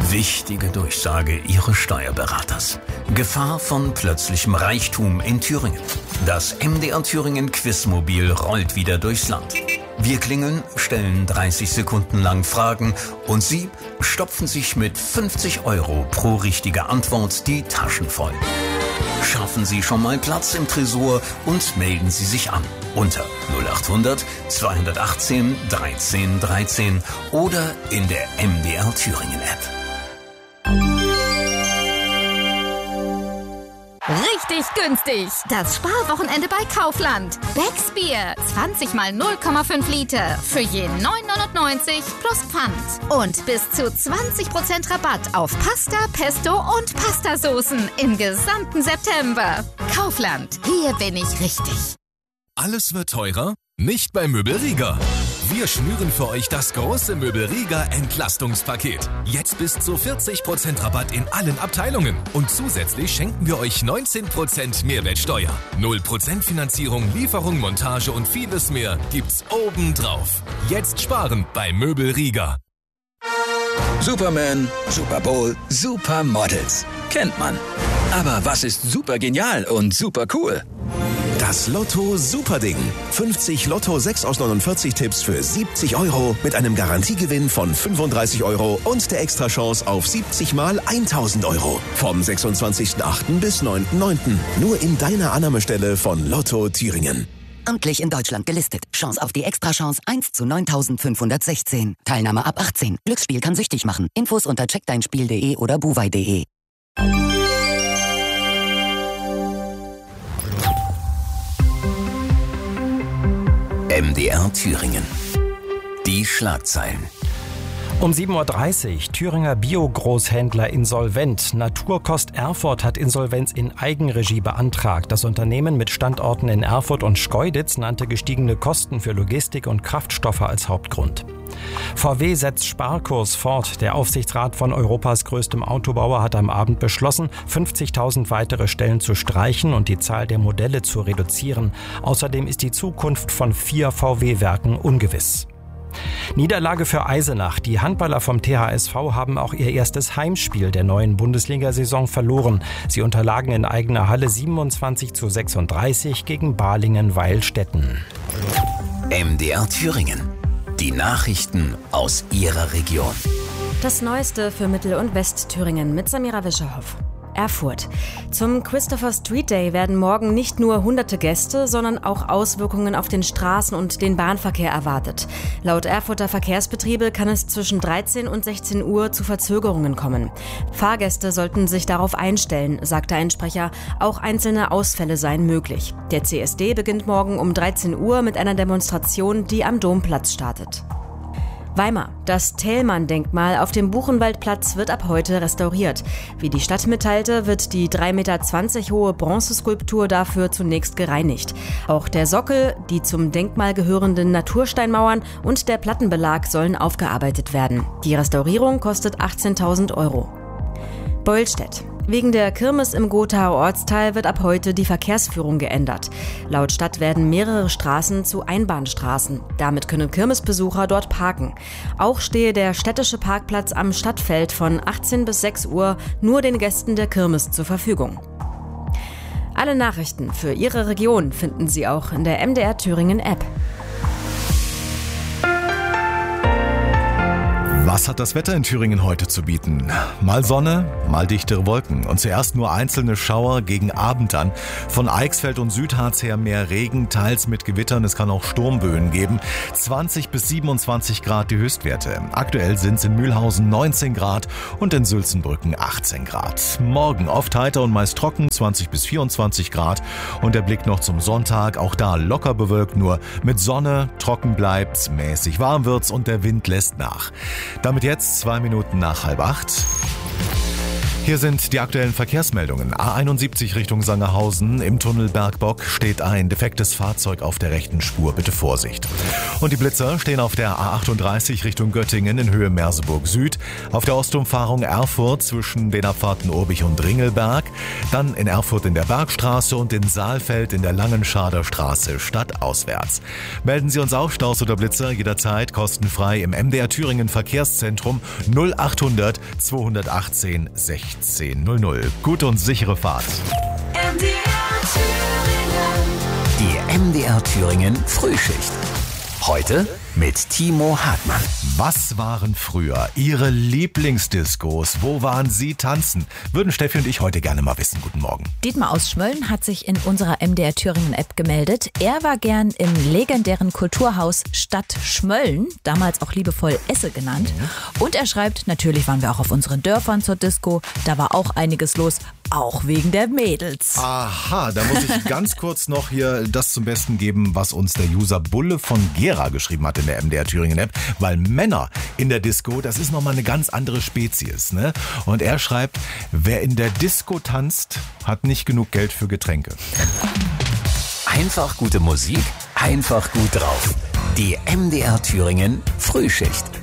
Wichtige Durchsage Ihres Steuerberaters. Gefahr von plötzlichem Reichtum in Thüringen. Das MDR Thüringen Quizmobil rollt wieder durchs Land. Wir klingeln, stellen 30 Sekunden lang Fragen und Sie stopfen sich mit 50 € pro richtige Antwort die Taschen voll. Schaffen Sie schon mal Platz im Tresor und melden Sie sich an unter 0800 218 13 13 oder in der MDR Thüringen App. Richtig günstig. Das Sparwochenende bei Kaufland. Becks Bier. 20 mal 0,5 Liter. Für je 9,99 plus Pfand. Und bis zu 20% Rabatt auf Pasta, Pesto und Pastasoßen im gesamten September. Kaufland. Hier bin ich richtig. Alles wird teurer? Nicht bei Möbel Rieger. Wir schnüren für euch das große Möbel Rieger Entlastungspaket. Jetzt bis zu 40% Rabatt in allen Abteilungen. Und zusätzlich schenken wir euch 19% Mehrwertsteuer. 0% Finanzierung, Lieferung, Montage und vieles mehr gibt's obendrauf. Jetzt sparen bei Möbel Rieger. Superman, Super Bowl, Supermodels. Kennt man. Aber was ist super genial und super cool? Das Lotto Superding. 50 Lotto 6 aus 49 Tipps für 70 € mit einem Garantiegewinn von 35 € und der Extrachance auf 70 mal 1000 €. Vom 26.08. bis 9.09. Nur in deiner Annahmestelle von Lotto Thüringen. Amtlich in Deutschland gelistet. Chance auf die Extrachance 1 zu 9516. Teilnahme ab 18. Glücksspiel kann süchtig machen. Infos unter checkdeinspiel.de oder buwei.de. MDR Thüringen. Die Schlagzeilen. Um 7.30 Uhr, Thüringer Bio-Großhändler insolvent. Naturkost Erfurt hat Insolvenz in Eigenregie beantragt. Das Unternehmen mit Standorten in Erfurt und Schkeuditz nannte gestiegene Kosten für Logistik und Kraftstoffe als Hauptgrund. VW setzt Sparkurs fort. Der Aufsichtsrat von Europas größtem Autobauer hat am Abend beschlossen, 50.000 weitere Stellen zu streichen und die Zahl der Modelle zu reduzieren. Außerdem ist die Zukunft von 4 VW-Werken ungewiss. Niederlage für Eisenach. Die Handballer vom THSV haben auch ihr erstes Heimspiel der neuen Bundesliga-Saison verloren. Sie unterlagen in eigener Halle 27:36 gegen Balingen-Weilstätten. MDR Thüringen. Die Nachrichten aus Ihrer Region. Das Neueste für Mittel- und Westthüringen mit Samira Wischerhoff. Erfurt. Zum Christopher Street Day werden morgen nicht nur hunderte Gäste, sondern auch Auswirkungen auf den Straßen- und den Bahnverkehr erwartet. Laut Erfurter Verkehrsbetriebe kann es zwischen 13 und 16 Uhr zu Verzögerungen kommen. Fahrgäste sollten sich darauf einstellen, sagte ein Sprecher. Auch einzelne Ausfälle seien möglich. Der CSD beginnt morgen um 13 Uhr mit einer Demonstration, die am Domplatz startet. Weimar. Das Thälmann-Denkmal auf dem Buchenwaldplatz wird ab heute restauriert. Wie die Stadt mitteilte, wird die 3,20 Meter hohe Bronzeskulptur dafür zunächst gereinigt. Auch der Sockel, die zum Denkmal gehörenden Natursteinmauern und der Plattenbelag sollen aufgearbeitet werden. Die Restaurierung kostet 18.000 €. Beulstedt. Wegen der Kirmes im Gothaer Ortsteil wird ab heute die Verkehrsführung geändert. Laut Stadt werden mehrere Straßen zu Einbahnstraßen. Damit können Kirmesbesucher dort parken. Auch stehe der städtische Parkplatz am Stadtfeld von 18 bis 6 Uhr nur den Gästen der Kirmes zur Verfügung. Alle Nachrichten für Ihre Region finden Sie auch in der MDR Thüringen App. Was hat das Wetter in Thüringen heute zu bieten? Mal Sonne, mal dichtere Wolken und zuerst nur einzelne Schauer gegen Abend an. Von Eichsfeld und Südharz her mehr Regen, teils mit Gewittern. Es kann auch Sturmböen geben. 20 bis 27 Grad die Höchstwerte. Aktuell sind es in Mühlhausen 19 Grad und in Sülzenbrücken 18 Grad. Morgen oft heiter und meist trocken, 20 bis 24 Grad. Und der Blick noch zum Sonntag, auch da locker bewölkt, nur mit Sonne, trocken bleibt's, mäßig warm wird's und der Wind lässt nach. Damit jetzt 2 Minuten nach 7:30. Hier sind die aktuellen Verkehrsmeldungen. A71 Richtung Sangerhausen. Im Tunnel Bergbock steht ein defektes Fahrzeug auf der rechten Spur. Bitte Vorsicht. Und die Blitzer stehen auf der A38 Richtung Göttingen in Höhe Merseburg Süd. Auf der Ostumfahrung Erfurt zwischen den Abfahrten Urbich und Ringelberg. Dann in Erfurt in der Bergstraße und in Saalfeld in der Langenscharder Straße stadtauswärts. Melden Sie uns auch Staus oder Blitzer jederzeit kostenfrei im MDR Thüringen Verkehrszentrum 0800 218 1600. Gute und sichere Fahrt. Die MDR Thüringen Frühschicht. Heute mit Timo Hartmann. Was waren früher Ihre Lieblingsdiscos? Wo waren Sie tanzen? Würden Steffi und ich heute gerne mal wissen. Guten Morgen. Dietmar aus Schmölln hat sich in unserer MDR Thüringen App gemeldet. Er war gern im legendären Kulturhaus Stadt Schmölln, damals auch liebevoll Esse genannt. Und er schreibt, natürlich waren wir auch auf unseren Dörfern zur Disco. Da war auch einiges los, auch wegen der Mädels. Aha, da muss ich ganz kurz noch hier das zum Besten geben, was uns der User Bulle von Gera geschrieben hat in der MDR Thüringen App, weil Männer in der Disco, das ist nochmal eine ganz andere Spezies, ne? Und er schreibt, wer in der Disco tanzt, hat nicht genug Geld für Getränke. Einfach gute Musik, einfach gut drauf. Die MDR Thüringen Frühschicht.